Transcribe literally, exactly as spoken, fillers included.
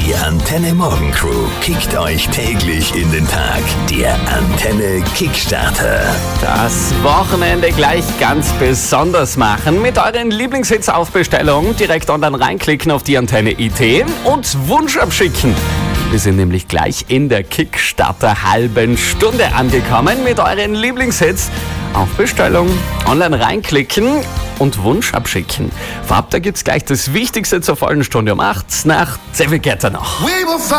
Die Antenne Morgen Crew kickt euch täglich in den Tag. Der Antenne Kickstarter. Das Wochenende gleich ganz besonders machen mit euren Lieblingshits auf Bestellung. Direkt online reinklicken auf die Antenne I T und Wunsch abschicken. Wir sind nämlich gleich in der Kickstarter halben Stunde angekommen mit euren Lieblingshits auf Bestellung. Online reinklicken und Wunsch abschicken. Vorab, da gibt's gleich das Wichtigste zur vollen Stunde um acht nach David Guetta noch.